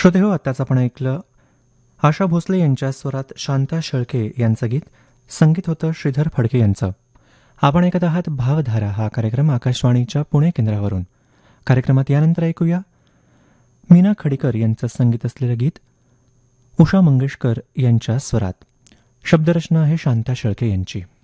श्रोतेहो, आत्ताच आपण ऐकलं आशा भोसले यांच्या स्वरात शांता शेळके यांचं गीत. संगीत होतं श्रीधर फडके यांचं. आपण ऐकत आहात भावधारा हा कार्यक्रम आकाशवाणीच्या पुणे केंद्रावरून. कार्यक्रमात यानंतर ऐकूया मीना खडीकर यांचं संगीत असलेलं गीत उषा मंगेशकर यांच्या स्वरात. शब्दरचना आहे शांता शेळके यांची.